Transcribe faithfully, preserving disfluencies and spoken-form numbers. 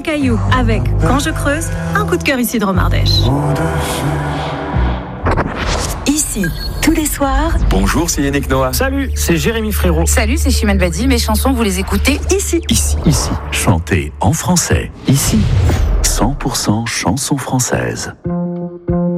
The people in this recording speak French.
Caillou, avec Quand je creuse, un coup de cœur ici de Romardèche. Ici, tous les soirs. Bonjour, c'est Yannick Noah. Salut, c'est Jérémy Frérot. Salut, c'est Chimène Badi. Mes chansons, vous les écoutez ici. Ici, ici. Chantez en français. Ici, cent pour cent chansons françaises.